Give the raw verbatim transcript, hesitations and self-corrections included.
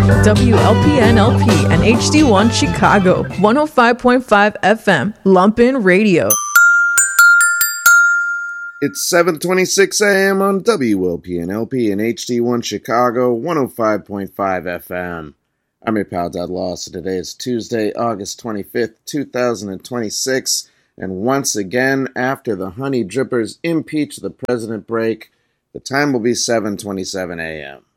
W L P N L P and H D one Chicago, one oh five point five F M, Lumpin' Radio. It's seven twenty-six a.m. on W L P N L P and H D one Chicago, one oh five point five F M. I'm your pal, Dad Loss, and today is Tuesday, August twenty-fifth, two thousand twenty-six, and once again, after the Honey Drippers impeach the president break, the time will be seven twenty-seven a.m.